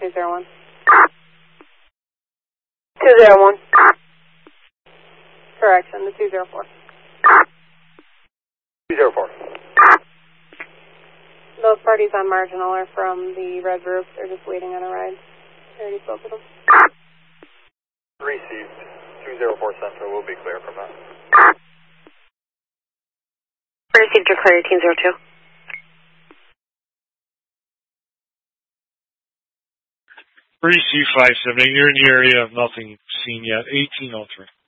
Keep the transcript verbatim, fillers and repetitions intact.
two zero one. two zero one. Correction, the two zero four. two zero four. Those parties on Marginal are from the Red Roof. They're just waiting on a ride. I already spoke with them. Received. two zero four Central will be clear from that. Received your clear eighteen zero two. Three C five seven eight, you're in the area of nothing seen yet, eighteen oh three.